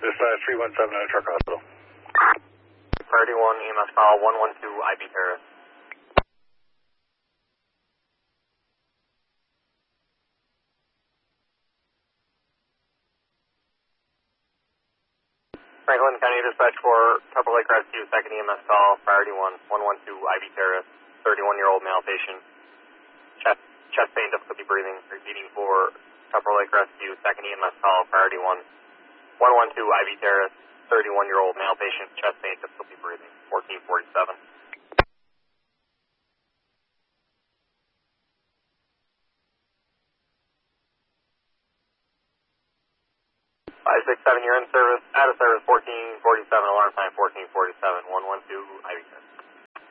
Dispatch 317 at Truck Hospital. Priority 1, EMS call 112 IB Terrace. Franklin County Dispatch for Tupper Lake Rescue, second EMS call, priority 1, 112 IB Terrace, 31-year-old male patient, chest pain, difficulty breathing, repeating for Tupper Lake Rescue, second EMS call, priority 1, 112 IB Terrace, 31-year-old male patient, chest pain, difficulty breathing, 1447. 567, you're in service, out of service 1447, alarm time 1447, 112 IB Terrace.